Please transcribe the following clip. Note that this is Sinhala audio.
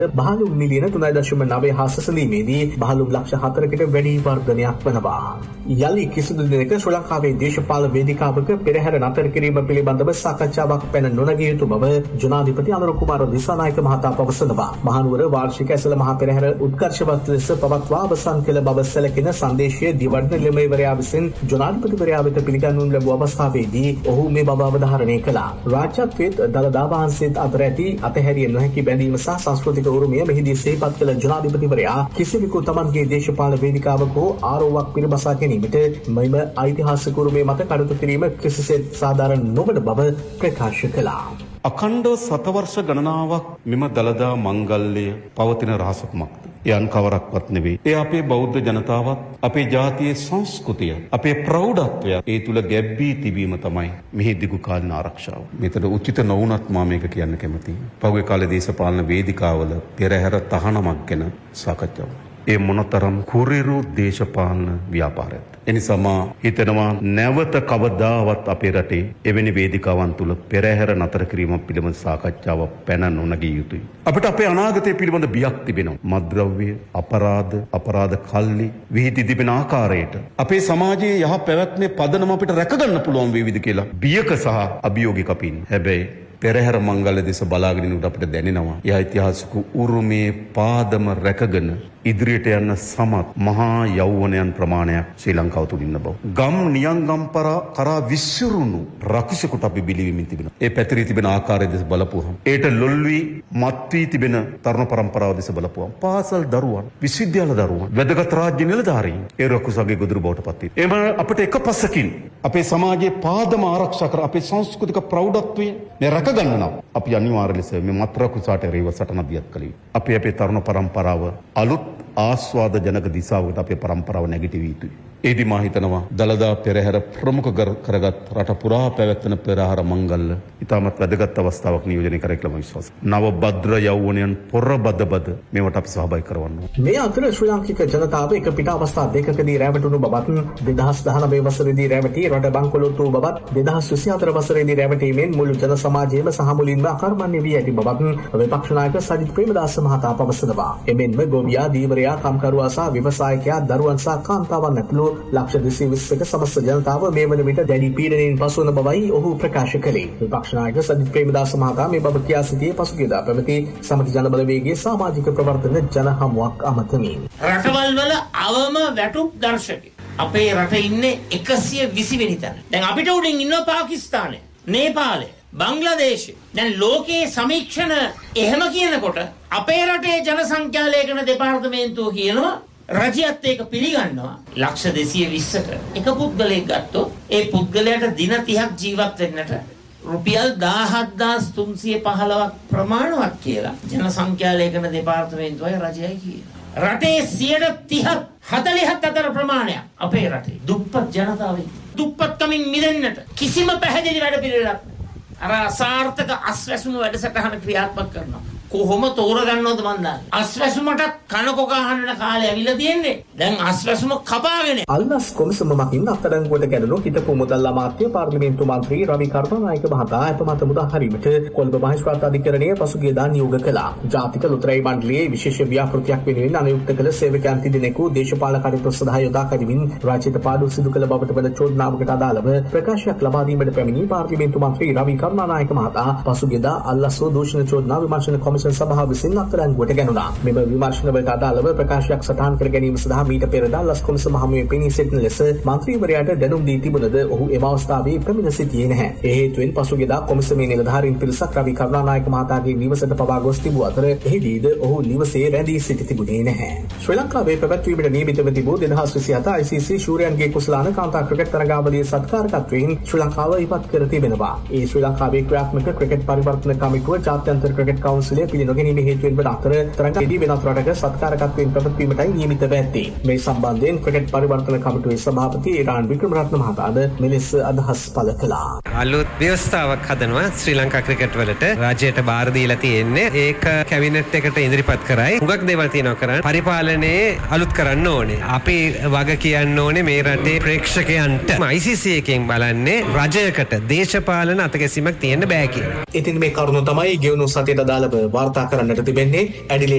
බහලුම් මිලියන 3.9 හා සැසඳීමේදී බහලුම් ලක්ෂ 4කට වැඩි වර්ධනයක් වනවා. යලි කිසිදු දිනක ශ්‍රී ලංකාවේ දේශපාලන වේදිකාවක පෙරහැර නතර කිරීම පිළිබඳව සාකච්ඡාවක් පැන නොනගිය යුතු බව ජනාධිපති අනුර කුමාර දිසානායක මහතා පවසනවා. මහනුවර වාර්ෂික ඇසළ මහ පෙරහැර උත්කර්ෂවත් ලෙස පවත්වා අවසන් කළ බව සැලකෙන සංදේශයේ දිවර්ධන ළමයිවරයා විසින් ජනාධිපතිවරයා වෙත පිළිගන්වනු ලැබූ අවස්ථාවේදී ඔහු මේ බව අවධාරණය කළා. රාජ්‍යත්වයේත් දළදා වහන්සේත් අතර ඇති අතහැරිය නොහැකි බැඳීම සහ සංස්කෘතික උරුමය මෙහිදී සිහිපත් කළ ජනාධිපතිවරයා කිසිවෙකු තමන්ගේ දේශපාලන වේදිකාවක හෝ ආරෝවක් පිළිබසා ගැනීමට මෙම ඓතිහාසික උරුමය මත කටයුතු කිරීම කිසිසේත් සාධාරණ නොවන බව ප්‍රකාශ කළා. අඛණ්ඩව සතවර්ෂ ගණනාවක් මෙම දළදා මංගල්‍යය පවතින රහසක්මක්ද? යන් කවරක්වත් නෙවෙයි. ඒ අපේ බෞද්ධ ජනතාවත් අපේ ජාතියේ සංස්කෘතිය අපේ ප්‍රෞಢත්වය ඒ තුල ගැබ්බී තිබීම තමයි මෙහි දිගු කාලින ආරක්ෂාව. මෙතන උචිත නොවුනත් මම මේක කියන්න කැමතියි. පහුගිය කාලේ දේශපාලන වේදිකාවල පෙරහැර තහනමක් ගැන සාකච්ඡා වුණා. ඒ මොනතරම් කුරිරු දේශපාලන ව්‍යාපාරයක්ද? එනිසා මා හිතනවා නැවත කවදාවත් අපේ රටේ එවැනි වේදිකාවන් තුල පෙරහැර නතර කිරීම පිළිබඳ සාකච්ඡාවක් පැන නොනගිය යුතුයි. අපිට අපේ අනාගතය පිළිබඳ බියක් තිබෙනවා. මත්ද්‍රව්‍ය, අපරාධ කල්ලි විහිදි තිබෙන ආකාරයට අපේ සමාජයේ යහ පැවැත්මේ පදනම අපිට රැකගන්න පුළුවන් වේවිද කියලා බියක සහ අභියෝගයක අපි ඉන්නේ. හැබැයි පෙරහැර මංගල්‍ය දෙස බලාගෙන ඉන්නකොට අපිට දැනෙනවා ඒ ඓතිහාසික උරුමේ පාදම රැකගෙන ඉදිරියට යන සමත් මහා යෞවනයන් ප්‍රමාණයක් ශ්‍රී ලංකාව තුල ඉන්න බව. ගම් නියංගම් කරා විසිරුණු රකුසෙකුට අපි බිලිවිමින් තිබෙනවා. ඒ පැතිරී තිබෙන ආකාරය දෙස බලපුවහම ඒට ලොල් වී මත් වී තිබෙන තරුණ පරම්පරාව දෙස බලපුවහම පාසල් දරුවන්, විශ්වවිද්‍යාල දරුවන්, වැදගත් රාජ්‍ය නිලධාරීන් ඒ රකුසගේ ගොදුරු බවට පත් වෙනවා. එම අපිට එක පස්සකින් අපේ සමාජයේ පාදම ආරක්ෂා කර අපේ සංස්කෘතික ප්‍රෞಢත්වය මේ රැකගන්න නම් අපි අනිවාර්ය ලෙස මේ මත් රකුසට රේව සටන දියත් කළ යුතුයි. අපේ තරුණ පරම්පරාව අලුත් ආස්වාද ජනක දිසාවකට අපේ පරම්පරාව නැගිටවිය යුතුයි. ඒදි මා හිතනවා දළදා පෙරහැර ප්‍රමුඛ කරගත් රට පුරා පැවැත්වෙන පෙරහැර මංගල්‍ය ඉතාමත් වැදගත් අවස්ථාවක් නියෝජනය කර කියලා මම විශ්වාස කරනවා. නව භද්‍ර යෞවනයන් පොරබද මේවට අපි සහභාගී කරවන්න ඕනේ. මේ අතර ශ්‍රී ලාංකික ජනතාව එක පිට අවස්ථා දෙකකදී රැවටුණු බවත් 2019 වසරේදී රැවටි රට බංකොලොත්තු වූ බවත් 2024 වසරේදී රැවටීමෙන් මුළු ජන සමාජයේම සහ මුලින්ම අකර්මණ්‍ය වී ඇති බවත් විපක්ෂ නායක සජිත් ප්‍රේමදාස මහතා පවසනවා. එමෙන්ම ගෝවියා දීවරයා කම්කරුවා සහ ව්‍යවසායකයා දරුවන් සහ කාන්තාවන් ඇතුළු ලක්ෂ 220ක සමස්ත ජනතාව මේ වන විට දැඩි පීඩනයෙන් පසුවන බවයි ඔහු ප්‍රකාශ කළේ. විපක්ෂ නායක සජිත් ප්‍රේමදාස මහතා මේ බව කියා සිටියේ පසුගියදා පැවති සමගි ජන බලවේගයේ සමාජික ප්‍රවර්තන ජන හමුවක් අමතමින්. රටවල් වල අවම වැටුප් දර්ශකය අපේ රට ඉන්නේ 120 වෙනි තැන. දැන් අපිට උඩින් ඉන්නවා පාකිස්තානය, නේපාලය, බංග්ලාදේශය. දැන් ලෝකයේ සමීක්ෂණ එහෙම කියනකොට අපේ රටේ ජනසංඛ්‍යා ලේඛන දෙපාර්තමේන්තුව කියනවා රජයත් ඒක පිළිගන්නවා ලක්ෂ 220ක එක පුද්ගලයෙක් ගත්තොත් ඒ පුද්ගලයාට දින 30ක් ජීවත් වෙන්නට රුපියල් 17315ක් ප්‍රමාණවත් කියලා ජනසංඛ්‍යා ලේඛන දෙපාර්තමේන්තුවයි රජයයි කියනවා. රටේ 30ක් 40ක් අතර ප්‍රමාණයක් අපේ රටේ දුප්පත් ජනතාවයි. දුප්පත්කමින් මිදෙන්නට කිසිම පැහැදිලි වැඩ පිළිවෙලක් අර අසාර්ථක අස්වැසුණු වැඩසටහන ක්‍රියාත්මක කරනවා. කොහොම තෝරගන්නවද මන් දන්නේ. අස්වැසුමට කනකොක අහන්න කාලය ඇවිල්ලා තියෙන්නේ. දැන් අස්වැසුම කපාගෙන. අල්ලස් කොමිසම මතින් අත්අඩංගුවට ගැනුණු හිටපු මුදල් අමාත්‍ය පාර්ලිමේන්තු මන්ත්‍රී රවි කරුණානායක මහතා අපමත මුදා හැරීමට කොළඹ මහේස්ත්‍රාත් අධිකරණයේ පසුගියදා නියෝග කළා. ජාතික ලොතරැයි මණ්ඩලයේ විශේෂ ව්‍යාපෘතියක් වෙනුවෙන් අනුයුක්ත කළ සේවකයන් තිදෙනෙකු දේශපාලන කටයුතු සඳහා යොදා ගැනීමෙන් රාජ්‍යයට පාඩු සිදු කළ බවට වන චෝදනාවකට අදාළව ප්‍රකාශයක් ලබා දීමට පැමිණි පාර්ලිමේන්තු මන්ත්‍රී රවි කරුණානායක මහතා පසුගියදා අල්ලස් දූෂණ චෝදනා විමර්ශන කොමිෂන් සභාව විසින් අත්අඩංගුවට ගැනුණා. මෙම විමර්ශන වලට අදාළව ප්‍රකාශයක් සටහන් කර ගැනීම සඳහා මීට පෙර අල්ලස් කොමිසම හමුවේ පෙනී සිටින ලෙස මන්ත්‍රීවරයාට දැනුම් දී තිබුණද ඔහු එම අවස්ථාවේ පැමිණ සිටියේ නැහැ. ඒ හේතුවෙන් පසුගියදා කොමිසමේ නිලධාරීන් පිරිසක් රවි කරුණානායක මහතාගේ නිවසට පවා ගොස් තිබූ අතර එහිදීද ඔහු නිවසේ රැඳී සිටි තිබුණේ නැහැ. ශ්‍රී ලංකාවේ පැවැත්වීමට නියමිතව තිබූ 2027 ICC ශූරයන්ගේ කුසලාන කාන්තා ක්‍රිකට් තරගාවලියේ සත්කාරකත්වයෙන් ශ්‍රී ලංකාව ඉවත් කර තිබෙනවා. ඒ ශ්‍රී ලංකාවේ ක්‍රියාත්මක ක්‍රිකට් පරිවර්තන කමිටුව ජාත්‍යන්තර ක්‍රිකට් කවුන්සිලය පිළිනොගැනීමේ හේතුවෙන් වන අතර තරගයේදී වෙනත් රටක සත්කාරකත්වයෙන් පැවැත්වීමටයි නියමිතව ඇත්තේ. මේ සම්බන්ධයෙන් ක්‍රිකට් පරිවර්තන කමිටුවේ සභාපති රාන් වික්‍රමරත්න මහතාද මෙලෙස අදහස් පළ කළා. අලුත් ව්‍යවස්ථාවක් හදනවා ශ්‍රී ලංකා ක්‍රිකට් වලට රාජ්‍යයට බාර දීලා තියෙන්නේ. ඒක කැබිනට් එකට ඉදිරිපත් කරයි. හුඟක් දේවල් තියෙනවා කරන්න. පරිපාලනයේ අලුත් කරන්න ඕනේ. අපි වග කියන්න ඕනේ මේ රටේ ප්‍රේක්ෂකයන්ට. ICC එකෙන් බලන්නේ රජයකට දේශපාලන අතගැසීමක් තියෙන්න බෑ කියලා. ඉතින් මේ කරුණ තමයි ගෙවුණු සතියට අදාළව වාර්තා කරන්නට තිබෙන්නේ ඇඩිලේ